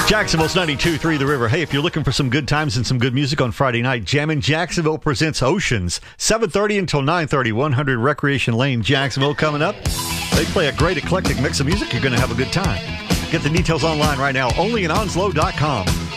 Jacksonville's 92.3 The River. Hey, if you're looking for some good times and some good music on Friday night, Jammin' Jacksonville presents Oceans. 7:30 until 9:30, 100 Recreation Lane, Jacksonville coming up. They play a great eclectic mix of music. You're going to have a good time. Get the details online right now, only at onslow.com.